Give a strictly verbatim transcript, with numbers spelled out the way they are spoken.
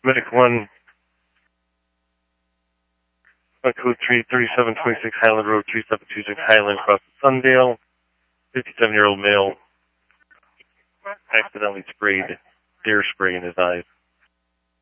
Medic one, on code three thirty-seven twenty-six Highland Road, three seven two six Highland, across the Sundale. fifty-seven-year-old male accidentally sprayed deer spray in his eyes.